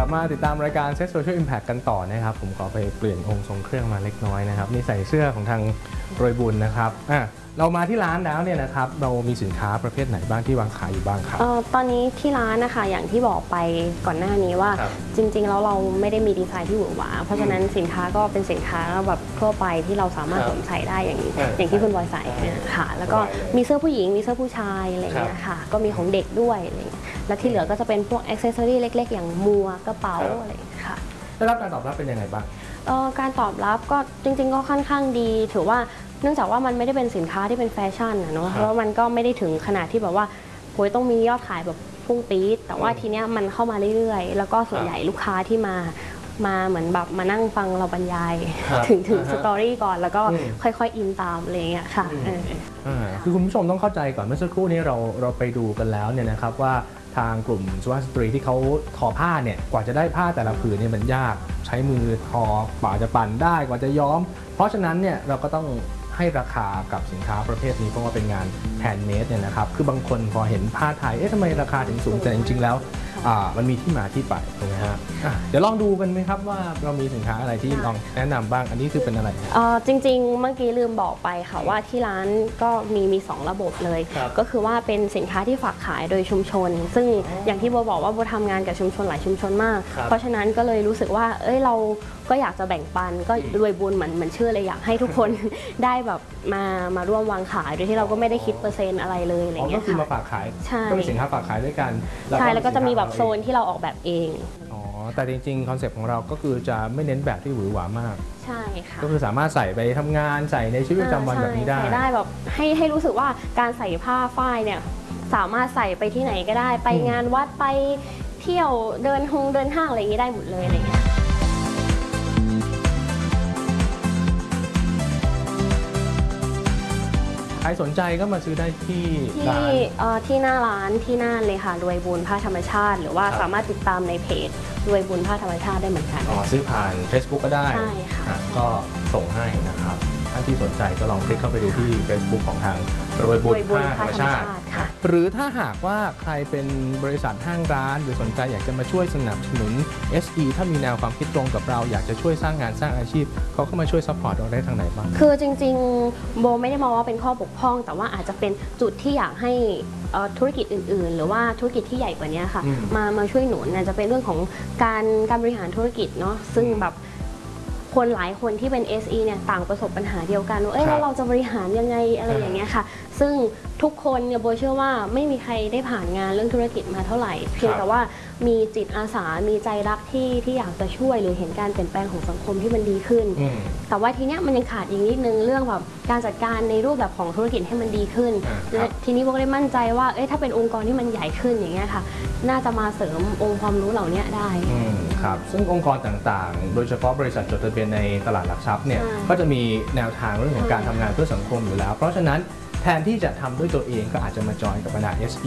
บมาติดตามรายการ Set Social Impact กันต่อนะครับผมขอไปเปลี่ยนองค์ทรงเครื่องมาเล็กน้อยนะครับนี่ใส่เสื้อของทางโรยบุญนะครับเรามาที่ร้านแล้วเนี่ยนะครับเรามีสินค้าประเภทไหนบ้างที่วางขายอยู่บ้างครับตอนนี้ที่ร้านนะคะอย่างที่บอกไปก่อนหน้านี้ว่าจริงๆแล้วเราไม่ได้มีดีไซน์ที่หวือหวาเพราะฉะนั้นสินค้าก็เป็นสินค้าแบบทั่วไปที่เราสามารถสวมใส่ได้อย่างที่คุณบอยใส่ค่ะแล้วก็มีเสื้อผู้หญิงมีเสื้อผู้ชายอะไรอย่างเงี้ยค่ะก็มีของเด็กด้วยอะไรอย่างเงี้ยแล้วที่เหลือก็จะเป็นพวกอ็อกเซสซอรี่เล็กๆอย่างมัวกระเป๋าอะไรค่ะได้รับการตอบรับเป็นยังไงบ้างการตอบรับก็จริงๆก็ค่อนข้างดีถือว่าเนื่องจากว่ามันไม่ได้เป็นสินค้าที่เป็นแฟชั่นนะเนาะแล้วมันก็ไม่ได้ถึงขนาดที่แบบว่าโหยต้องมียอดขายแบบพุ่งปี๊ดแต่ว่าทีเนี้ยมันเข้ามาเรื่อยๆแล้วก็ส่วนใหญ่ลูกค้าที่มาเหมือนแบบมานั่งฟังเราบรรยายถึงสตอรี่ก่อนแล้วก็ค่อยๆอินตามอะไรอย่างเงี้ยค่ะคือคุณผู้ชมต้องเข้าใจก่อนเมื่อสักครู่นี้เราไปดูกันแล้วเนี่ยนะครับว่าทางกลุ่มสุภาพสตรีที่เขาทอผ้าเนี่ยกว่าจะได้ผ้าแต่ละผืนเนี่ยมันยากใช้มือทอกว่าจะปั่นได้กว่าจะย้อมเพราะฉะนั้นเนี่ยเราก็ต้องให้ราคากับสินค้าประเภทนี้เพราะว่าเป็นงานแฮนด์เมดเนี่ยนะครับคือบางคนพอเห็นผ้าไทยทำไมราคาถึงสูงแต่จริงๆแล้วมันมีที่มาที่ไปถูกไหมฮะเดี๋ยวลองดูกันไหมครับว่าเรามีสินค้าอะไรที่ลองแนะนำบ้างอันนี้คือเป็นอะไรจริงๆเมื่อกี้ลืมบอกไปค่ะว่าที่ร้านก็มี2ระบบเลยก็คือว่าเป็นสินค้าที่ฝากขายโดยชุมชนซึ่งอย่างที่โบบอกว่าโบทำงานกับชุมชนหลายชุมชนมากเพราะฉะนั้นก็เลยรู้สึกว่าเราก็อยากจะแบ่งปันก็รวยบุญเหมือนชื่อเลยอยากให้ทุกคนได้แบบมาร่วมวางขายโดยที่เราก็ไม่ได้คิดเปอร์เซ็นต์อะไรเลยอะไรเงี้ยก็คือมาฝากขายก็เป็นสินค้าฝากขายด้วยกันใช่แล้วก็จะมีแบบโซนที่เราออกแบบเองแต่จริงๆคอนเซ็ปต์ของเราก็คือจะไม่เน้นแบบที่หวือหวามากใช่ค่ะก็คือสามารถใส่ไปทำงานใส่ในชีวิตประจำวันแบบนี้ได้ใส่ได้แบบให้รู้สึกว่าการใส่ผ้าฝ้ายเนี่ยสามารถใส่ไปที่ไหนก็ได้ไปงานวัดไปเที่ยวเดินห้างอะไรอย่างนี้ได้หมดเลยอะไรเงี้ยใครสนใจก็มาซื้อได้ที่หน้าร้านที่หน้าเลยค่ะรวยบุญผ้าธรรมชาติหรือว่าสามารถติดตามในเพจรวยบุญผ้าธรรมชาติได้เหมือนกันซื้อผ่าน Facebook ก็ได้ใช่ค่ะก็ส่งให้นะครับท่านที่สนใจก็ลองคลิกเข้าไปดูที่ Facebook ของทางรวยบุญผ้าธรรมชาติหรือถ้าหากว่าใครเป็นบริษัทห้างร้านหรือสนใจอยากจะมาช่วยสนับสนุน SE ถ้ามีแนวความคิดตรงกับเราอยากจะช่วยสร้างงานสร้างอาชีพเขาเข้ามาช่วยซัพพอร์ตเราได้ทางไหนบ้างคือจริงๆโบไม่ได้มองว่าเป็นข้อบกพร่องแต่ว่าอาจจะเป็นจุดที่อยากให้ธุรกิจอื่นๆหรือว่าธุรกิจที่ใหญ่กว่านี้ค่ะมาช่วยหนุนอาจจะเป็นเรื่องของการบริหารธุรกิจเนาะซึ่งแบบคนหลายคนที่เป็น SE เนี่ยต่างประสบปัญหาเดียวกันว่าแล้วเราจะบริหารยังไงอะไรอย่างเงี้ยค่ะซึ่งทุกคนเนี่ยโบเชื่อว่าไม่มีใครได้ผ่านงานเรื่องธุรกิจมาเท่าไหร่เพียงแต่ว่ามีจิตอาสามีใจรักที่อยากจะช่วยหรือเห็นการเปลี่ยนแปลงของสังคมที่มันดีขึ้นแต่ว่าทีเนี้ยมันยังขาดอีกนิดนึงเรื่องแบบการจัดการในรูปแบบของธุรกิจให้มันดีขึ้นทีนี้โบก็ได้มั่นใจว่าถ้าเป็นองค์กรที่มันใหญ่ขึ้นอย่างเงี้ยค่ะน่าจะมาเสริมองค์ความรู้เหล่านี้ได้ครับซึ่งองค์กรต่างๆโดยเฉพาะบริษัทจดทะเบียนในตลาดหลักทรัพย์เนี่ยก็จะมีแนวทางเรื่องของการทำงานเพื่อสังคมอยู่แล้วเพราะฉะนั้นแทนที่จะทำด้วยตัวเองก็อาจจะมาจอยกับบรรดา SE